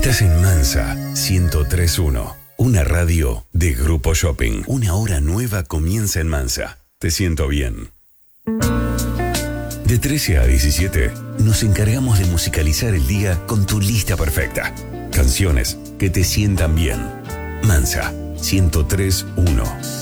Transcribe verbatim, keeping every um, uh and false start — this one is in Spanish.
Estás en Mansa ciento tres punto uno, una radio de Grupo Shopping. Una hora nueva comienza en Mansa. Te siento bien. De trece a diecisiete, nos encargamos de musicalizar el día con tu lista perfecta. Canciones que te sientan bien. Mansa ciento tres punto uno.